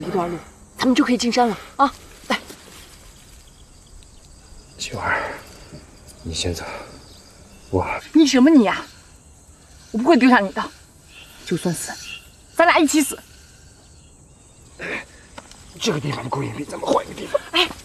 一段路，咱们就可以进山了啊！来， 九儿，你先走，我…… 你什么你呀？我不会丢下你的，就算死，咱俩一起死。 这个地方不够隐蔽，咱们换一个地方。 哎。